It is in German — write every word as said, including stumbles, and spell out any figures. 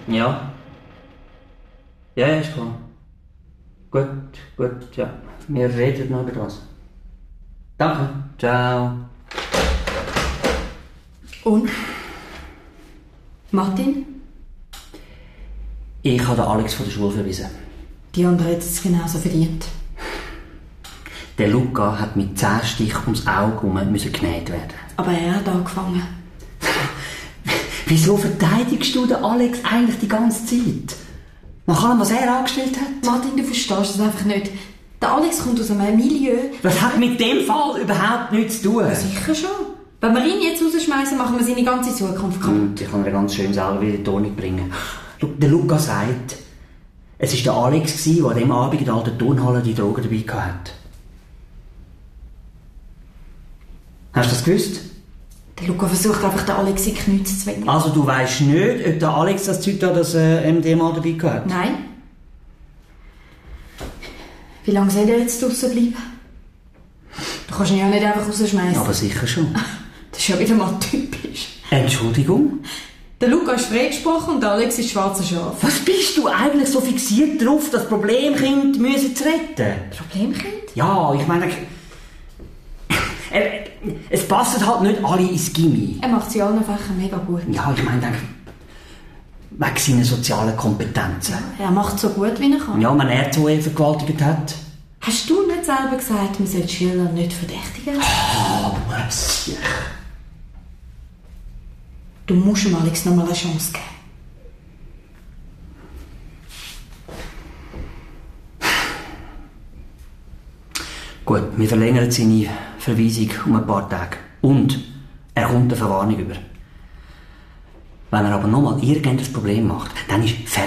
Ja. Ja, ja, ist klar. Gut, gut, ja. Wir reden noch über das. Danke. Ciao. Und? Martin? Ich habe den Alex von der Schule verwiesen. Die andere hat es genauso verdient. Der Luca hat mit zehn Stichen ums Auge herum müssen genäht werden. Aber er hat angefangen. Wieso verteidigst du den Alex eigentlich die ganze Zeit? Nach allem, was er angestellt hat? Martin, du verstehst das einfach nicht. Der Alex kommt aus einem Milieu... Das hat mit dem Fall überhaupt nichts zu tun. Ja, sicher schon. Wenn wir ihn jetzt rausschmeißen, machen wir seine ganze Zukunft kaputt. Und ich kann ihn ganz schön selber wieder in die Ordnung bringen. Der Luca sagt, es war der Alex, der an dem Abend in der alten Turnhalle die Drogen dabei hatte. Hast du das gewusst? Der Luca versucht einfach, den Alex in die Knie zu zwingen. Also du weisst nicht, ob der Alex das Zeug da, das äh, M D M A dabei hat? Nein. Wie lange soll er jetzt draussen bleiben? Du kannst ihn ja nicht einfach rausschmeißen. Aber sicher schon. Das ist ja wieder mal typisch. Entschuldigung? Der Luca ist freigesprochen und der Alex ist schwarzer Schaf. Was bist du eigentlich so fixiert drauf, das Problemkind müssen zu retten? Problemkind? Ja, ich meine... Äh, es passen halt nicht alle ins Gimmi. Er macht sie allen Fächern mega gut. Ja, ich meine, wegen seiner sozialen Kompetenzen. Ja, er macht so gut, wie er kann. Ja, wenn er zwei vergewaltigt hat. Hast du nicht selber gesagt, man soll die Schüler nicht verdächtigen? Oh, merci. Du musst ihm Alex noch mal eine Chance geben. Gut, wir verlängern seine Verweisung um ein paar Tage. Und er kommt eine Verwarnung über. Wenn er aber nochmal irgendein Problem macht, dann ist fertig.